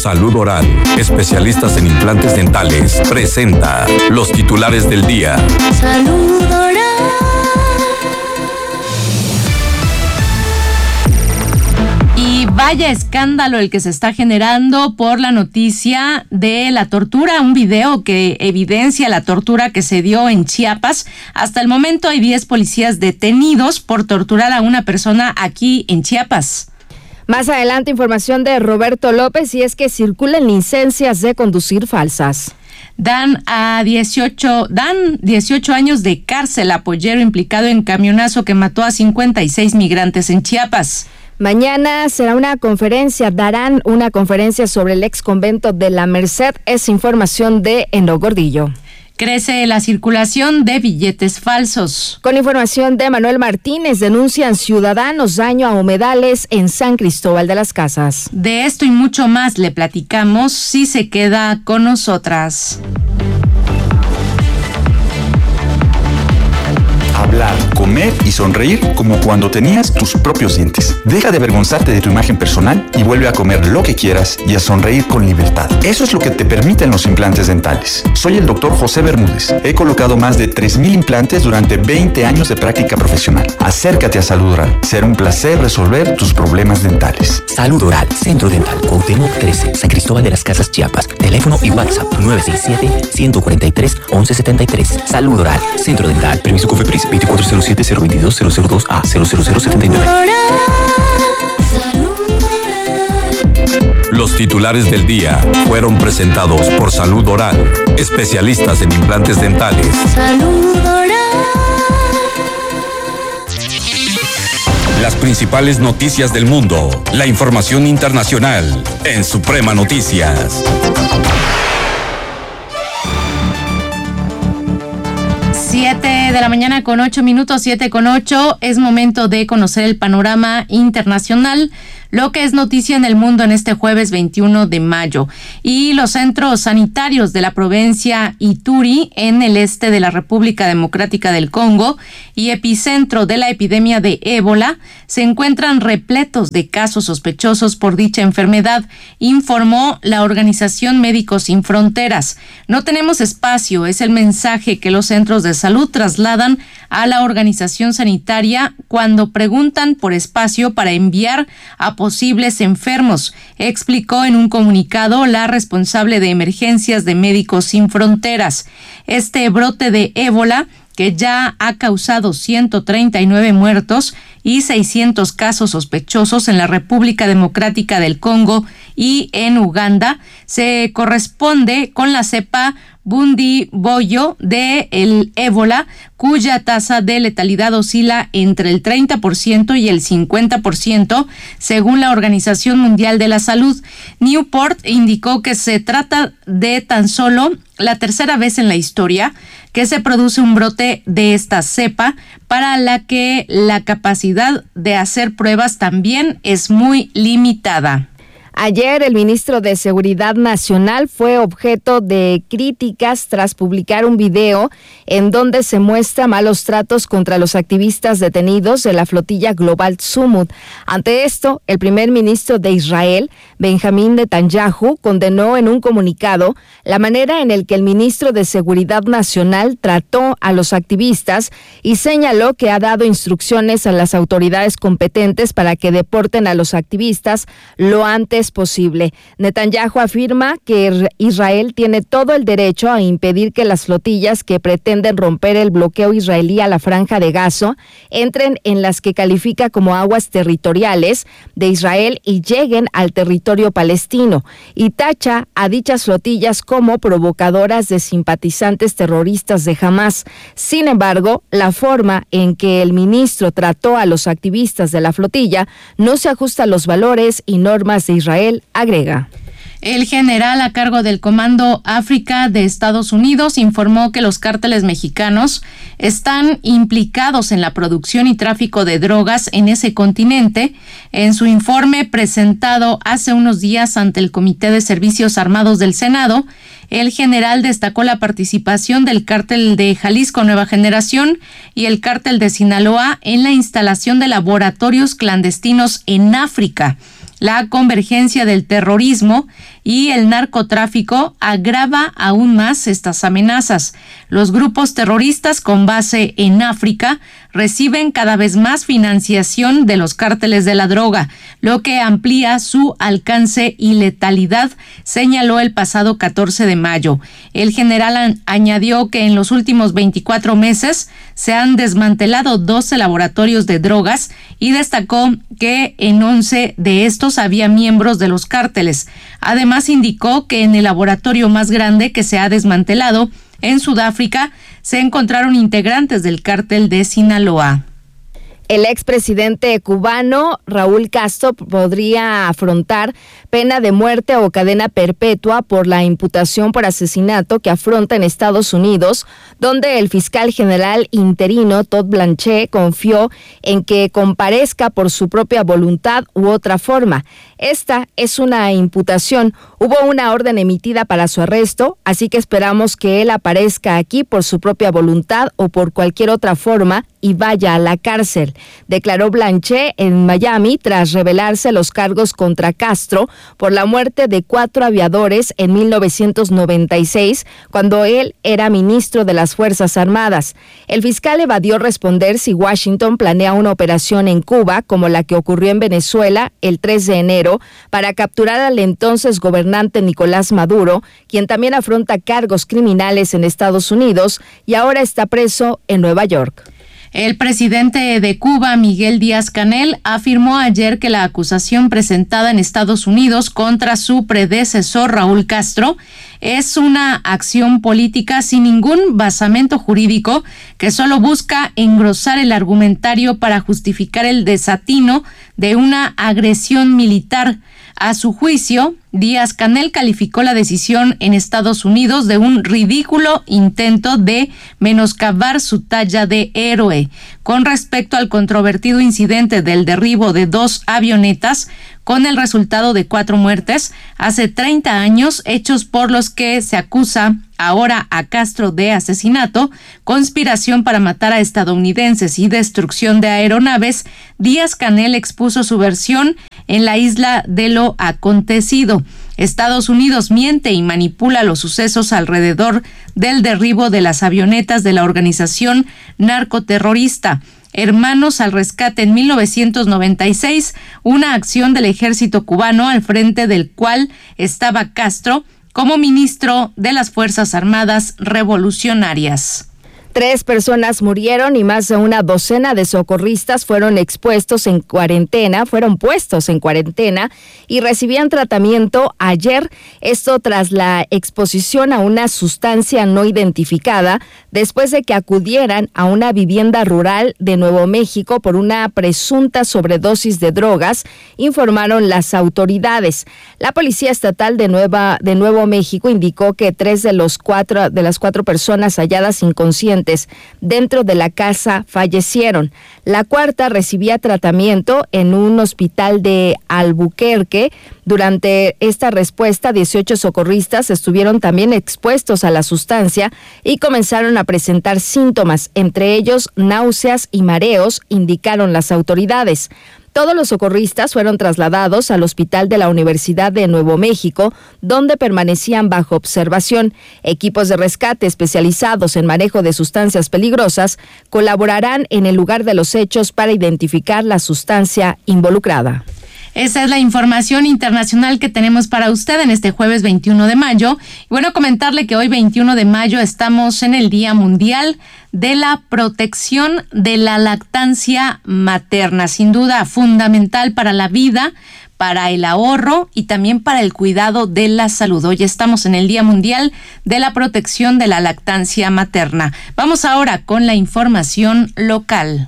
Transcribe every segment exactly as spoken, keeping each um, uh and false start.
Salud Oral, especialistas en implantes dentales, presenta los titulares del día. Salud Oral. Y vaya escándalo el que se está generando por la noticia de la tortura, un video que evidencia la tortura que se dio en Chiapas. Hasta el momento hay diez policías detenidos por torturar a una persona aquí en Chiapas. Más adelante, información de Roberto López, y es que circulan licencias de conducir falsas. Dan a dieciocho, dan dieciocho años de cárcel a pollero implicado en camionazo que mató a cincuenta y seis migrantes en Chiapas. Mañana será una conferencia, darán una conferencia sobre el ex convento de la Merced. Es información de Eno Gordillo. Crece la circulación de billetes falsos. Con información de Manuel Martínez, denuncian ciudadanos daño a humedales en San Cristóbal de las Casas. De esto y mucho más le platicamos si se queda con nosotras. Hablar, comer y sonreír como cuando tenías tus propios dientes. Deja de avergonzarte de tu imagen personal y vuelve a comer lo que quieras y a sonreír con libertad. Eso es lo que te permiten los implantes dentales. Soy el doctor José Bermúdez. He colocado más de tres mil implantes durante veinte años de práctica profesional. Acércate a Salud Oral. Será un placer resolver tus problemas dentales. Salud Oral, Centro Dental, Cuauhtémoc trece, San Cristóbal de las Casas, Chiapas. Teléfono y WhatsApp nueve seis siete, uno cuatro tres, once setenta y tres. Salud Oral, Centro Dental. Permiso COFEPRIS veinticuatro cero siete cero veintidós cero cero dos A cero cero cero setenta y nueve. Los titulares del día fueron presentados por Salud Oral, especialistas en implantes dentales. Salud Oral. Las principales noticias del mundo, la información internacional en Suprema Noticias. Siete de la mañana con ocho minutos, siete con ocho. Es momento de conocer el panorama internacional, lo que es noticia en el mundo en este jueves veintiuno de mayo. Y los centros sanitarios de la provincia Ituri, en el este de la República Democrática del Congo y epicentro de la epidemia de ébola, se encuentran repletos de casos sospechosos por dicha enfermedad, informó la organización Médicos Sin Fronteras. No tenemos espacio, es el mensaje que los centros de salud trasladan a la organización sanitaria cuando preguntan por espacio para enviar a posibles enfermos, explicó en un comunicado la responsable de emergencias de Médicos Sin Fronteras. Este brote de ébola, que ya ha causado ciento treinta y nueve muertos y seiscientos casos sospechosos en la República Democrática del Congo y en Uganda, se corresponde con la cepa Bundibugyo de el ébola, cuya tasa de letalidad oscila entre el treinta por ciento y el cincuenta por ciento, según la Organización Mundial de la Salud. Newport indicó que se trata de tan solo la tercera vez en la historia que se produce un brote de esta cepa, para la que la capacidad de hacer pruebas también es muy limitada. Ayer el ministro de Seguridad Nacional fue objeto de críticas tras publicar un video en donde se muestra malos tratos contra los activistas detenidos de la flotilla global Zumud. Ante esto, el primer ministro de Israel, Benjamín Netanyahu, condenó en un comunicado la manera en la que el ministro de Seguridad Nacional trató a los activistas y señaló que ha dado instrucciones a las autoridades competentes para que deporten a los activistas lo antes posible. Netanyahu afirma que Israel tiene todo el derecho a impedir que las flotillas que pretenden romper el bloqueo israelí a la Franja de Gaza entren en las que califica como aguas territoriales de Israel y lleguen al territorio palestino, y tacha a dichas flotillas como provocadoras de simpatizantes terroristas de Hamás. Sin embargo, la forma en que el ministro trató a los activistas de la flotilla no se ajusta a los valores y normas de Israel, agrega. El general a cargo del Comando África de Estados Unidos informó que los cárteles mexicanos están implicados en la producción y tráfico de drogas en ese continente. En su informe presentado hace unos días ante el Comité de Servicios Armados del Senado, el general destacó la participación del cártel de Jalisco Nueva Generación y el cártel de Sinaloa en la instalación de laboratorios clandestinos en África. la convergencia del terrorismo y el narcotráfico agrava aún más estas amenazas. Los grupos terroristas con base en África reciben cada vez más financiación de los cárteles de la droga, lo que amplía su alcance y letalidad, señaló el pasado catorce de mayo. El general añadió que en los últimos veinticuatro meses se han desmantelado doce laboratorios de drogas y destacó que en once de estos había miembros de los cárteles. Además, indicó que en el laboratorio más grande que se ha desmantelado en Sudáfrica se encontraron integrantes del cártel de Sinaloa. El expresidente cubano Raúl Castro podría afrontar pena de muerte o cadena perpetua por la imputación por asesinato que afronta en Estados Unidos, donde el fiscal general interino Todd Blanche confió en que comparezca por su propia voluntad u otra forma. Esta es una imputación. Hubo una orden emitida para su arresto, así que esperamos que él aparezca aquí por su propia voluntad o por cualquier otra forma y vaya a la cárcel, declaró Blanche en Miami tras revelarse los cargos contra Castro por la muerte de cuatro aviadores en mil novecientos noventa y seis, cuando él era ministro de las Fuerzas Armadas. El fiscal evadió responder si Washington planea una operación en Cuba como la que ocurrió en Venezuela el tres de enero para capturar al entonces gobernante Nicolás Maduro, quien también afronta cargos criminales en Estados Unidos y ahora está preso en Nueva York. El presidente de Cuba, Miguel Díaz-Canel, afirmó ayer que la acusación presentada en Estados Unidos contra su predecesor Raúl Castro es una acción política sin ningún basamento jurídico que solo busca engrosar el argumentario para justificar el desatino de una agresión militar. A su juicio, Díaz-Canel calificó la decisión en Estados Unidos de un ridículo intento de menoscabar su talla de héroe. Con respecto al controvertido incidente del derribo de dos avionetas, con el resultado de cuatro muertes, hace treinta años, hechos por los que se acusa ahora a Castro de asesinato, conspiración para matar a estadounidenses y destrucción de aeronaves, Díaz-Canel expuso su versión en la isla de lo acontecido. Estados Unidos miente y manipula los sucesos alrededor del derribo de las avionetas de la organización narcoterrorista Hermanos al Rescate en mil novecientos noventa y seis, una acción del ejército cubano al frente del cual estaba Castro como ministro de las Fuerzas Armadas Revolucionarias. Tres personas murieron y más de una docena de socorristas fueron expuestos en cuarentena, fueron puestos en cuarentena y recibían tratamiento ayer, esto tras la exposición a una sustancia no identificada después de que acudieran a una vivienda rural de Nuevo México por una presunta sobredosis de drogas, informaron las autoridades. La Policía Estatal de Nueva de Nuevo México indicó que tres de los cuatro de las cuatro personas halladas inconscientes dentro de la casa fallecieron. La cuarta recibía tratamiento en un hospital de Albuquerque. Durante esta respuesta, dieciocho socorristas estuvieron también expuestos a la sustancia y comenzaron a presentar síntomas, entre ellos náuseas y mareos, indicaron las autoridades. Todos los socorristas fueron trasladados al Hospital de la Universidad de Nuevo México, donde permanecían bajo observación. Equipos de rescate especializados en manejo de sustancias peligrosas colaborarán en el lugar de los hechos para identificar la sustancia involucrada. Esa es la información internacional que tenemos para usted en este jueves veintiuno de mayo. Y bueno, comentarle que hoy veintiuno de mayo estamos en el Día Mundial de la Protección de la Lactancia Materna. Sin duda fundamental para la vida, para el ahorro y también para el cuidado de la salud. Hoy estamos en el Día Mundial de la Protección de la Lactancia Materna. Vamos ahora con la información local.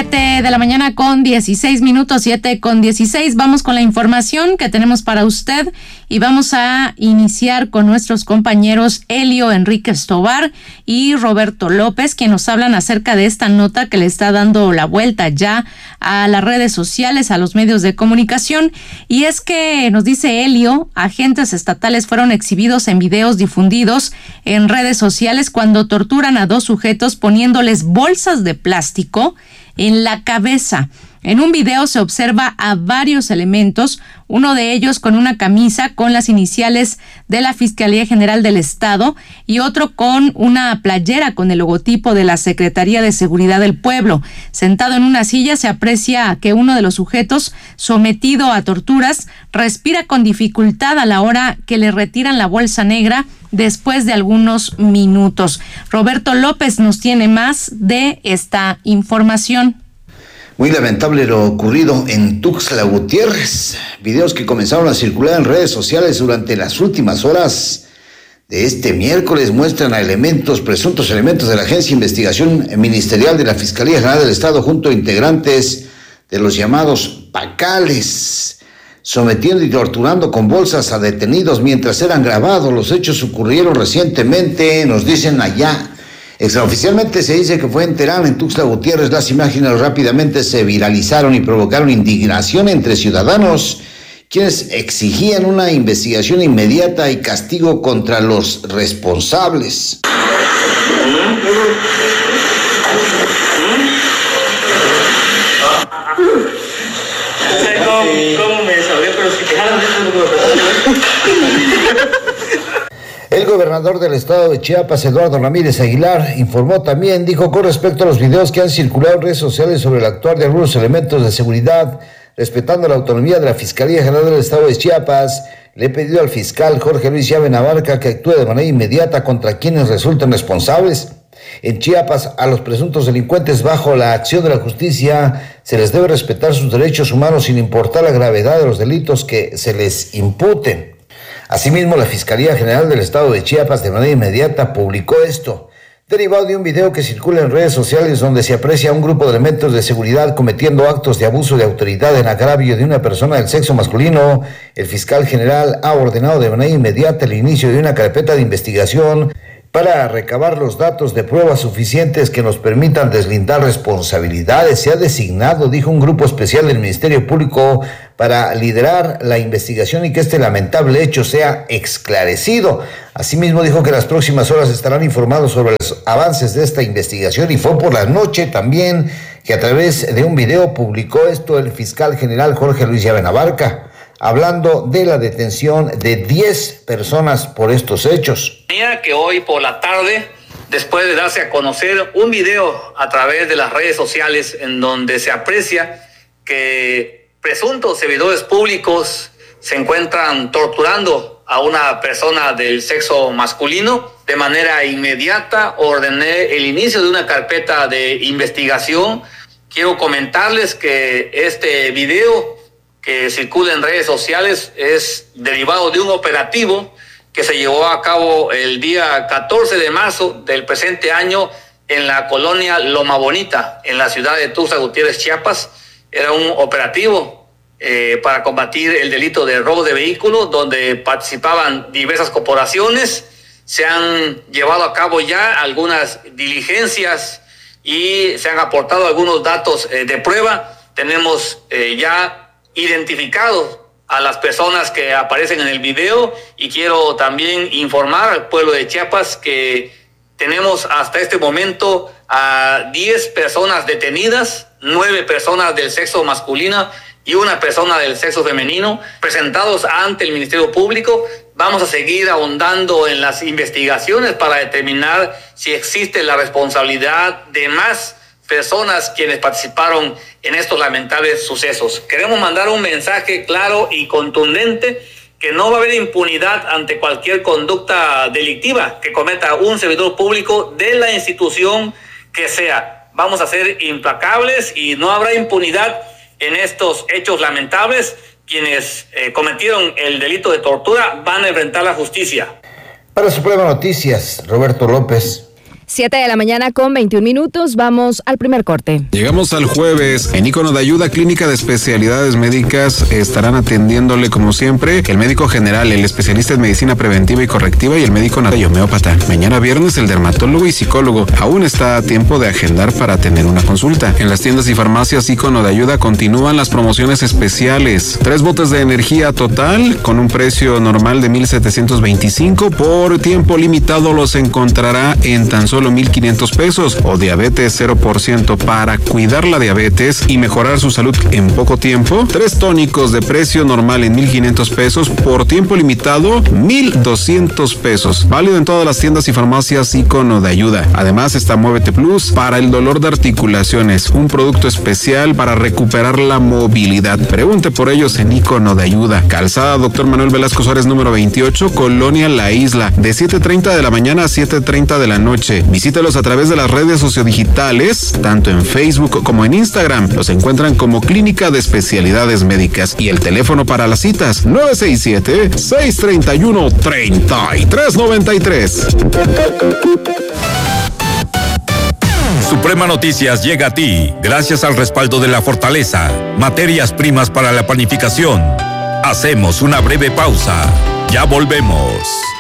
siete de la mañana con dieciséis minutos, siete con dieciséis. Vamos con la información que tenemos para usted y vamos a iniciar con nuestros compañeros Elio Enríquez Tobar y Roberto López, quienes nos hablan acerca de esta nota que le está dando la vuelta ya a las redes sociales, a los medios de comunicación. Y es que, nos dice Elio, agentes estatales fueron exhibidos en videos difundidos en redes sociales cuando torturan a dos sujetos poniéndoles bolsas de plástico en la cabeza. En un video se observa a varios elementos, uno de ellos con una camisa con las iniciales de la Fiscalía General del Estado y otro con una playera con el logotipo de la Secretaría de Seguridad del Pueblo. Sentado en una silla se aprecia que uno de los sujetos, sometido a torturas, respira con dificultad a la hora que le retiran la bolsa negra después de algunos minutos. Roberto López nos tiene más de esta información. Muy lamentable lo ocurrido en Tuxtla Gutiérrez. Videos que comenzaron a circular en redes sociales durante las últimas horas de este miércoles muestran a elementos, presuntos elementos de la Agencia de Investigación Ministerial de la Fiscalía General del Estado junto a integrantes de los llamados pacales, sometiendo y torturando con bolsas a detenidos mientras eran grabados. Los hechos ocurrieron recientemente, nos dicen allá. Extraoficialmente se dice que fue en Terán, en Tuxtla Gutiérrez. Las imágenes rápidamente se viralizaron y provocaron indignación entre ciudadanos, quienes exigían una investigación inmediata y castigo contra los responsables. ¿Cómo me desahogué? Pero si te jalan El gobernador del estado de Chiapas, Eduardo Ramírez Aguilar, informó también, dijo con respecto a los videos que han circulado en redes sociales sobre el actuar de algunos elementos de seguridad, respetando la autonomía de la Fiscalía General del Estado de Chiapas, le he pedido al fiscal Jorge Luis Llaven Abarca que actúe de manera inmediata contra quienes resulten responsables. En Chiapas, a los presuntos delincuentes bajo la acción de la justicia se les debe respetar sus derechos humanos sin importar la gravedad de los delitos que se les imputen. Asimismo, la Fiscalía General del Estado de Chiapas de manera inmediata publicó esto, derivado de un video que circula en redes sociales donde se aprecia a un grupo de elementos de seguridad cometiendo actos de abuso de autoridad en agravio de una persona del sexo masculino. El fiscal general ha ordenado de manera inmediata el inicio de una carpeta de investigación para recabar los datos de pruebas suficientes que nos permitan deslindar responsabilidades. Se ha designado, dijo, un grupo especial del Ministerio Público para liderar la investigación y que este lamentable hecho sea esclarecido. Asimismo, dijo que en las próximas horas estarán informados sobre los avances de esta investigación y fue por la noche también que a través de un video publicó esto el fiscal general Jorge Luis Llaven Abarca, hablando de la detención de diez personas por estos hechos. Que hoy por la tarde, después de darse a conocer un video a través de las redes sociales en donde se aprecia que presuntos servidores públicos se encuentran torturando a una persona del sexo masculino, de manera inmediata ordené el inicio de una carpeta de investigación. Quiero comentarles que este video que circula en redes sociales es derivado de un operativo que se llevó a cabo el día catorce de marzo del presente año en la colonia Loma Bonita, en la ciudad de Tuxtla Gutiérrez, Chiapas. Era un operativo eh, para combatir el delito de robo de vehículos, donde participaban diversas corporaciones. Se han llevado a cabo ya algunas diligencias y se han aportado algunos datos eh, de prueba. Tenemos eh, ya identificados a las personas que aparecen en el video y quiero también informar al pueblo de Chiapas que tenemos hasta este momento a diez personas detenidas, nueve personas del sexo masculino y una persona del sexo femenino presentados ante el Ministerio Público. Vamos a seguir ahondando en las investigaciones para determinar si existe la responsabilidad de más personas quienes participaron en estos lamentables sucesos. Queremos mandar un mensaje claro y contundente que no va a haber impunidad ante cualquier conducta delictiva que cometa un servidor público de la institución que sea. Vamos a ser implacables y no habrá impunidad en estos hechos lamentables. Quienes eh, cometieron el delito de tortura van a enfrentar la justicia. Para Suprema Noticias, Roberto López. Siete de la mañana con veintiún minutos. Vamos al primer corte. Llegamos al jueves. En Icono de Ayuda Clínica de Especialidades Médicas estarán atendiéndole como siempre el médico general, el especialista en medicina preventiva y correctiva y el médico y homeópata. Mañana viernes el dermatólogo y psicólogo. Aún está a tiempo de agendar para tener una consulta. En las tiendas y farmacias Icono de Ayuda continúan las promociones especiales. Tres botes de energía total con un precio normal de mil setecientos veinticinco. Por tiempo limitado los encontrará en tan solo mil quinientos pesos. O diabetes cero por ciento para cuidar la diabetes y mejorar su salud en poco tiempo. Tres tónicos de precio normal en mil quinientos pesos. Por tiempo limitado mil doscientos pesos. Válido en todas las tiendas y farmacias Icono de Ayuda. Además está Muévete Plus para el dolor de articulaciones. Un producto especial para recuperar la movilidad. Pregunte por ellos en Icono de Ayuda. Calzada Doctor Manuel Velasco Suárez número veintiocho, Colonia La Isla. De siete treinta de la mañana a siete treinta de la noche. Visítelos a través de las redes sociodigitales, tanto en Facebook como en Instagram. Los encuentran como Clínica de Especialidades Médicas. Y el teléfono para las citas nueve seis siete, seis tres uno, tres tres nueve tres. Suprema Noticias llega a ti gracias al respaldo de La Fortaleza, materias primas para la panificación. Hacemos una breve pausa. Ya volvemos.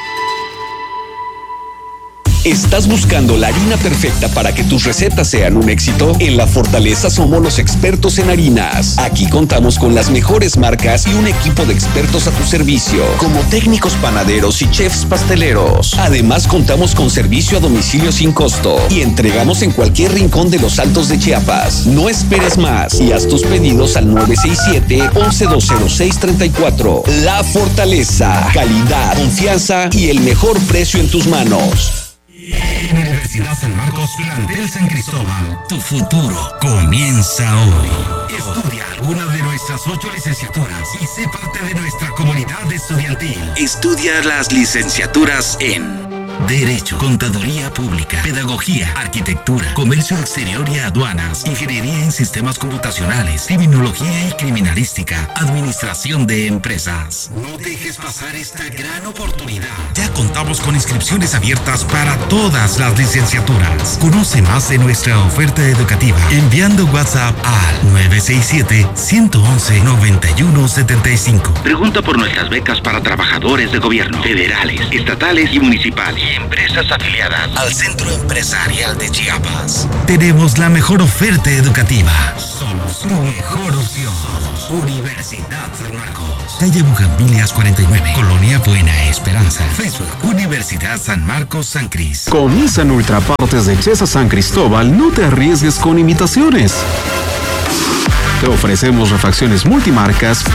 ¿Estás buscando la harina perfecta para que tus recetas sean un éxito? En La Fortaleza somos los expertos en harinas. Aquí contamos con las mejores marcas y un equipo de expertos a tu servicio, como técnicos panaderos y chefs pasteleros. Además, contamos con servicio a domicilio sin costo y entregamos en cualquier rincón de los Altos de Chiapas. No esperes más y haz tus pedidos al nueve seis siete, once dos cero seis treinta y cuatro. La Fortaleza, calidad, confianza y el mejor precio en tus manos. Universidad San Marcos, plantel San Cristóbal. Tu futuro comienza hoy. Estudia alguna de nuestras ocho licenciaturas y sé parte de nuestra comunidad estudiantil. Estudia las licenciaturas en Derecho, Contaduría Pública, Pedagogía, Arquitectura, Comercio Exterior y Aduanas, Ingeniería en Sistemas Computacionales, Criminología y Criminalística, Administración de Empresas. No dejes pasar esta gran oportunidad. Ya contamos con inscripciones abiertas para todas las licenciaturas. Conoce más de nuestra oferta educativa enviando WhatsApp al nueve seis siete, uno uno uno, nueve uno siete cinco. Pregunta por nuestras becas para trabajadores de gobierno, federales, estatales y municipales. Y empresas afiliadas al Centro Empresarial de Chiapas. Tenemos la mejor oferta educativa. Somos tu mejor opción. Universidad San Marcos. Calle Bugambilias cuarenta y nueve, Colonia Buena Esperanza. Facebook, Universidad San Marcos San Cris. Con Nissan Ultrapartes de Chesa San Cristóbal, no te arriesgues con imitaciones. Te ofrecemos refacciones multimarcas